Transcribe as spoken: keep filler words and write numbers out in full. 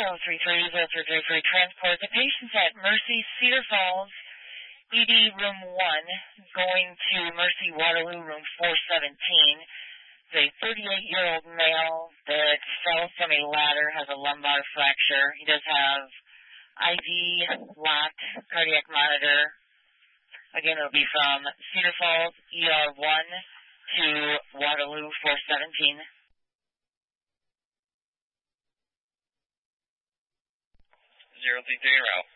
zero three three zero three three three transport. The patient's at Mercy Cedar Falls, E D room one, going to Mercy Waterloo room four seventeen. A thirty-eight-year-old male that fell from a ladder, has a lumbar fracture. He does have I V locked cardiac monitor. Again, it'll be from Cedar Falls, E R one to Waterloo four seventeen. Zero three three in route.